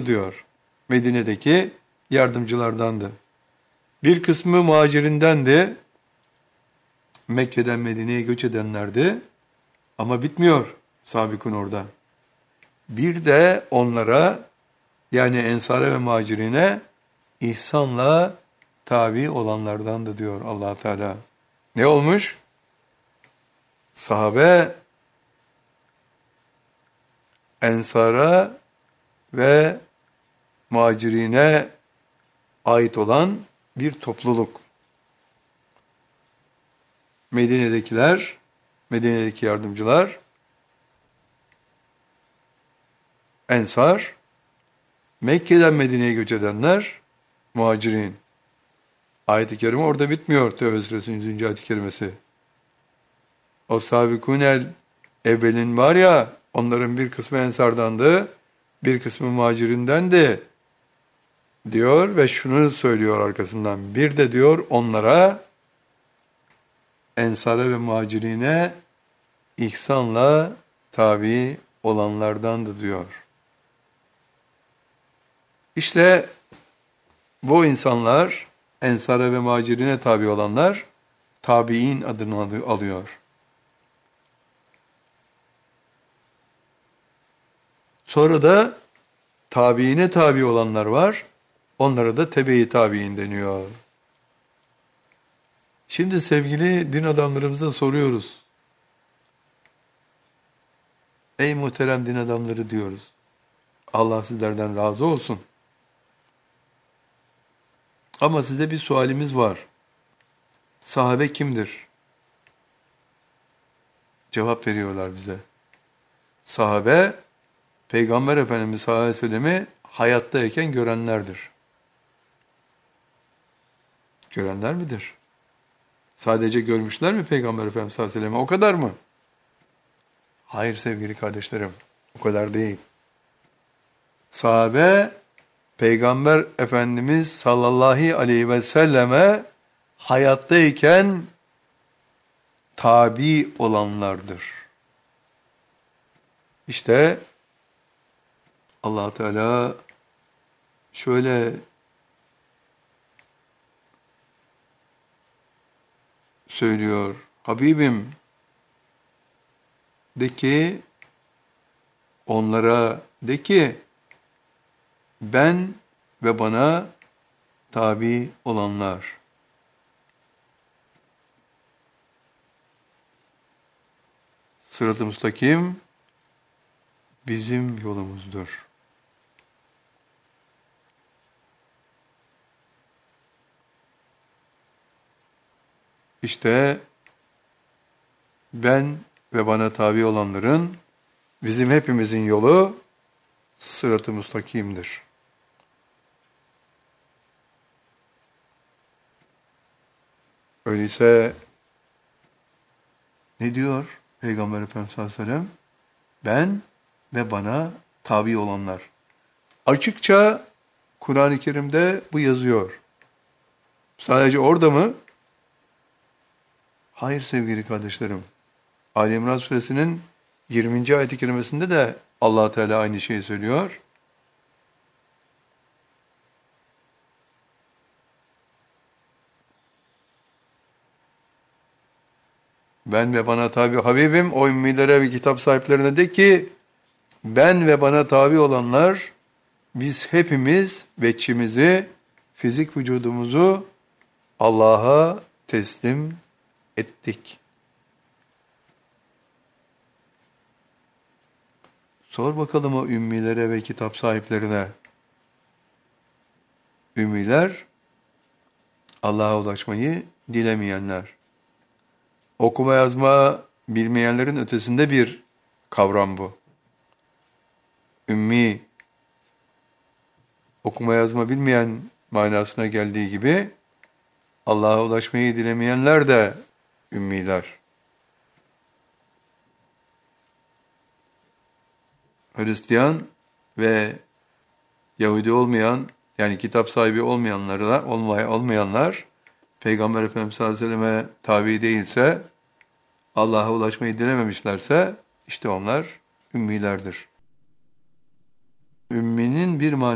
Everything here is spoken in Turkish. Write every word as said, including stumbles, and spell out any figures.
diyor. Medine'deki yardımcılardandı. Bir kısmı muhacirindendi. Mekke'den Medine'ye göç edenlerdi. Ama bitmiyor sabikun orada. Bir de onlara, yani ensara ve muhacirine ihsanla tabi olanlardandı diyor Allah Teala. Ne olmuş? Sahabe ensara ve muhacirine ait olan bir topluluk. Medine'dekiler, Medine'deki yardımcılar, ensar, Mekke'den Medine'ye göç edenler, muhacirin. Ayet-i kerime orada bitmiyor. Tevbe suresinin yüzüncü ayet-i kerimesi. O sabikunel evvelin var ya, onların bir kısmı ensardandı, bir kısmı muhacirindendi diyor ve şunu söylüyor arkasından. Bir de diyor onlara, ensara ve muhacirine ihsanla tabi olanlardandı diyor. İşte bu insanlar, ensara ve muhacirine tabi olanlar, tabi'in adını alıyor. Sonra da tabiine tabi olanlar var. Onlara da tebe-i tabi'in deniyor. Şimdi sevgili din adamlarımıza soruyoruz. Ey muhterem din adamları diyoruz. Allah sizlerden razı olsun. Ama size bir sualimiz var. Sahabe kimdir? Cevap veriyorlar bize. Sahabe, Peygamber Efendimiz sallallahu aleyhi ve sellem'i hayattayken görenlerdir. Görenler midir? Sadece görmüşler mi Peygamber Efendimiz sallallahu aleyhi ve sellem'i? O kadar mı? Hayır sevgili kardeşlerim, o kadar değil. Sahabe, Peygamber Efendimiz sallallahu aleyhi ve selleme hayattayken tabi olanlardır. İşte Allah Teala şöyle söylüyor. Habibim, de ki onlara, de ki ben ve bana tabi olanlar. Sırat-ı müstakim bizim yolumuzdur. İşte ben ve bana tabi olanların, bizim hepimizin yolu sırat-ı müstakimdir. Öyleyse ne diyor Peygamber Efendimiz sallallahu aleyhi ve sellem? Ben ve bana tabi olanlar. Açıkça Kur'an-ı Kerim'de bu yazıyor. Sadece orada mı? Hayır sevgili kardeşlerim. Ali İmran suresinin yirminci ayet-i kerimesinde de Allah Teala aynı şeyi söylüyor. Ben ve bana tabi Habibim, o ümmilere ve kitap sahiplerine de ki, ben ve bana tabi olanlar, biz hepimiz veçimizi, fizik vücudumuzu Allah'a teslim ettik. Sor bakalım o ümmilere ve kitap sahiplerine. Ümmiler, Allah'a ulaşmayı dilemeyenler. Okuma yazma bilmeyenlerin ötesinde bir kavram bu. Ümmi, okuma yazma bilmeyen manasına geldiği gibi, Allah'a ulaşmayı dilemeyenler de ümmiler. Hristiyan ve Yahudi olmayan, yani kitap sahibi olmayanlar, olmayanlar, Peygamber Efendimiz sallallahu aleyhi ve selleme tabi değilse, Allah'a ulaşmayı dilememişlerse, işte onlar ümmilerdir. Ümminin bir manası,